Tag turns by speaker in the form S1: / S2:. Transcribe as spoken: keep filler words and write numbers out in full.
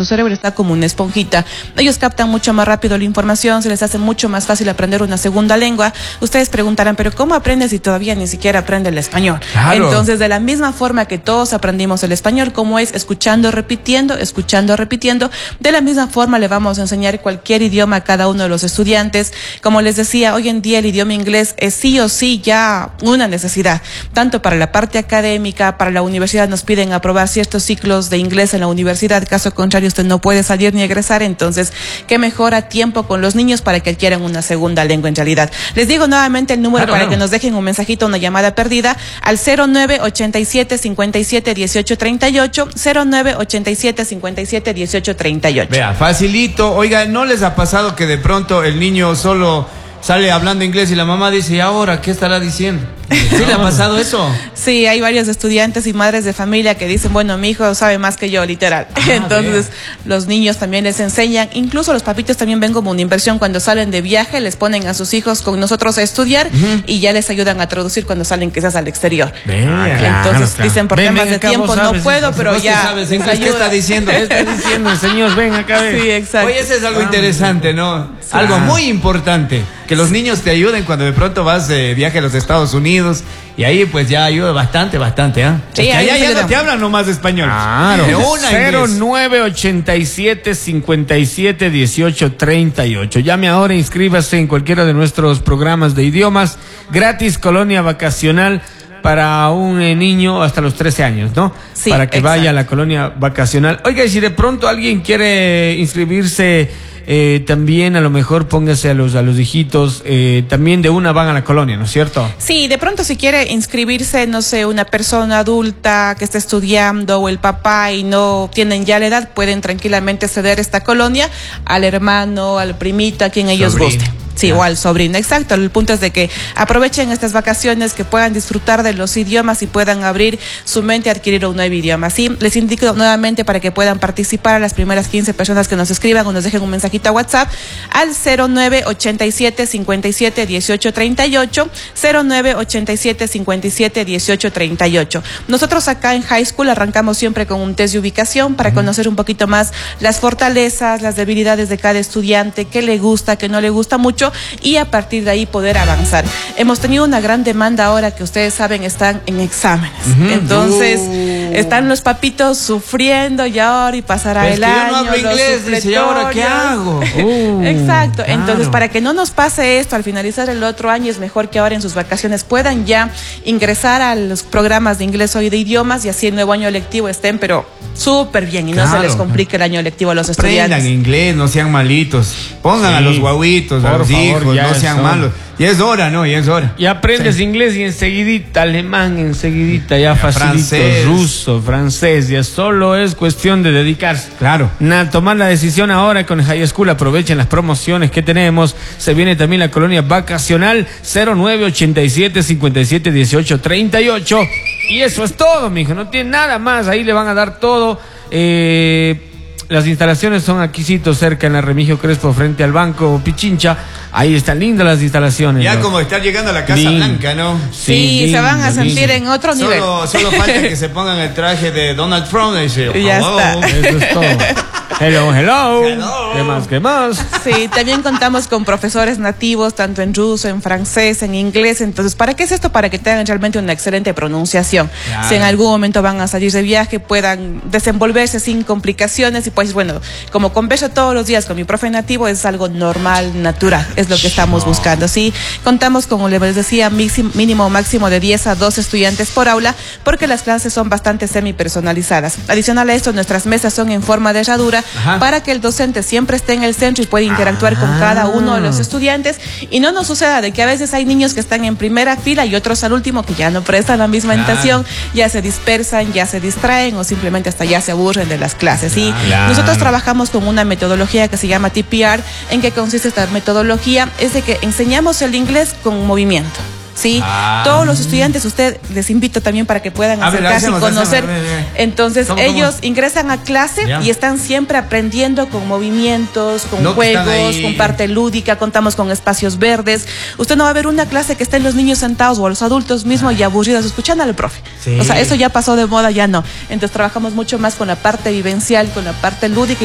S1: su cerebro está como una esponjita. Ellos captan mucho más rápido la información, se les hace mucho más fácil aprender una segunda lengua. Ustedes preguntarán, pero ¿cómo aprendes si todavía ni siquiera aprende el español? Claro. Entonces, de la misma forma que todos aprendimos el español, como es escuchando, repitiendo, escuchando, repitiendo, de la misma forma le vamos a enseñar cualquier idioma a cada uno de los estudiantes. Como les decía, hoy en día el idioma inglés es sí o sí ya una necesidad, tanto para la parte académica, para la universidad nos piden aprobar ciertos ciclos de inglés en la universidad, caso contrario usted no puede salir ni egresar, entonces qué mejor a tiempo con los niños para que adquieran una segunda lengua en realidad. Les digo nuevamente el número claro, para claro. que nos dejen un mensajito, una llamada perdida al cero nueve ochenta y siete cincuenta y siete dieciocho treinta y ocho, cero nueve ochenta y siete cincuenta y siete dieciocho treinta y ocho.
S2: Vea, facilito. Oiga, ¿no les ha pasado que de pronto el niño solo sale hablando inglés y la mamá dice, ¿y ahora qué estará diciendo? ¿Sí le ha pasado eso?
S1: Sí, hay varios estudiantes y madres de familia que dicen, bueno, mi hijo sabe más que yo, literal. Ah, entonces, vea. Los niños también les enseñan, incluso los papitos también ven como una inversión cuando salen de viaje, les ponen a sus hijos con nosotros a estudiar uh-huh. y ya les ayudan a traducir cuando salen quizás al exterior.
S2: Vea,
S1: entonces,
S2: claro,
S1: dicen, por
S2: ven,
S1: temas
S2: ven,
S1: de tiempo no puedo, pero ya.
S2: Sabes en qué está diciendo, ¿qué está diciendo, señor? Ven acá, ven.
S1: Sí, exacto.
S2: Oye, eso es algo interesante, ¿no? Sí. Algo muy importante, que los niños te ayuden cuando de pronto vas de viaje a los Estados Unidos. Y ahí pues ya ayuda bastante, bastante, ¿ah? ¿eh? Sí, allá ya no te hablan nomás español. Claro. cero nueve ochenta y siete cincuenta y siete dieciocho treinta y ocho. Llame ahora, inscríbase en cualquiera de nuestros programas de idiomas. Gratis, colonia vacacional para un eh, niño hasta los trece años, ¿no? Sí, para que exacto. vaya a la colonia vacacional. Oiga, y si de pronto alguien quiere inscribirse... Eh, también a lo mejor póngase a los a los hijitos, eh, también de una van a la colonia, ¿no es cierto?
S1: Sí, de pronto si quiere inscribirse, no sé, una persona adulta que esté estudiando o el papá y no tienen ya la edad, pueden tranquilamente ceder esta colonia al hermano, al primito, a quien ellos Sobrino. gusten. Sí, yeah. o al sobrino, exacto. El punto es de que aprovechen estas vacaciones, que puedan disfrutar de los idiomas y puedan abrir su mente a adquirir un nuevo idioma. Sí, les indico nuevamente para que puedan participar a las primeras quince personas que nos escriban o nos dejen un mensajito a WhatsApp al cero nueve ochenta y siete cincuenta y siete dieciocho treinta y ocho, cero nueve ochenta y siete cincuenta y siete dieciocho treinta y ocho. Nosotros acá en High School arrancamos siempre con un test de ubicación para uh-huh. conocer un poquito más las fortalezas, las debilidades de cada estudiante, qué le gusta, qué no le gusta mucho, y a partir de ahí poder avanzar. Hemos tenido una gran demanda ahora que ustedes saben están en exámenes. Uh-huh. Entonces, uh. están los papitos sufriendo y ahora y pasará el año. Yo no hablo inglés, dice, ¿y ahora qué hago? Uh, Exacto. Claro. Entonces, para que no nos pase esto al finalizar el otro año, es mejor que ahora en sus vacaciones puedan ya ingresar a los programas de inglés o de idiomas y así el nuevo año lectivo estén, pero súper bien y claro. no se les complique el año lectivo a los estudiantes.
S2: Aprendan inglés, no sean malitos. Pongan sí. a los guaguitos, a los hijos, no sean son. malos. Ya es hora, ¿no? Ya es hora.
S3: Y aprendes sí. inglés y enseguidita alemán, enseguidita ya, ya facilito, francés. ruso, francés, ya solo es cuestión de dedicarse.
S2: Claro.
S3: Na, tomar la decisión ahora con el High School, aprovechen las promociones que tenemos. Se viene también la colonia vacacional cero nueve ochenta y siete cincuenta y siete dieciocho treinta y ocho. Y eso es todo, mijo, no tiene nada más, ahí le van a dar todo. Eh... Las instalaciones son aquícito cerca en la Remigio Crespo frente al Banco Pichincha. Ahí están lindas las instalaciones.
S2: Ya
S3: ¿no?
S2: como estar llegando a la Casa lindo. Blanca, ¿no?
S1: Sí, sí lindo, se van a sentir lindo. en otro nivel.
S2: Solo, solo falta que se pongan el traje de Donald Trump y dice,
S1: y ya está.
S3: Eso es todo. Hello, hello, hello. ¿Qué más, qué más?
S1: Sí, también contamos con profesores nativos, tanto en ruso, en francés, en inglés. Entonces, ¿para qué es esto? Para que tengan realmente una excelente pronunciación. Claro. Si en algún momento van a salir de viaje, puedan desenvolverse sin complicaciones. Y pues bueno, como converso todos los días con mi profe nativo, es algo normal, natural. Es lo que estamos buscando. Sí, contamos con, como les decía, mínimo o máximo de diez a doce estudiantes por aula, porque las clases son bastante semi-personalizadas. Adicional a esto, nuestras mesas son en forma de herradura, Ajá. para que el docente siempre esté en el centro y pueda interactuar Ajá. con cada uno de los estudiantes y no nos suceda de que a veces hay niños que están en primera fila y otros al último que ya no prestan la misma claro. atención, ya se dispersan, ya se distraen o simplemente hasta ya se aburren de las clases. ¿sí? Claro. Nosotros trabajamos con una metodología que se llama T P R. ¿En qué consiste esta metodología? Es de que enseñamos el inglés con movimiento. Sí, ah. todos los estudiantes, usted les invito también para que puedan acercarse y conocer. Hacemos, hacemos. Entonces ¿Cómo, ellos cómo? ingresan a clase yeah. y están siempre aprendiendo con movimientos, con no juegos, con parte lúdica, contamos con espacios verdes. Usted no va a ver una clase que estén los niños sentados o los adultos mismos y aburridos escuchando al profe. Sí. O sea, eso ya pasó de moda, ya no. Entonces trabajamos mucho más con la parte vivencial, con la parte lúdica.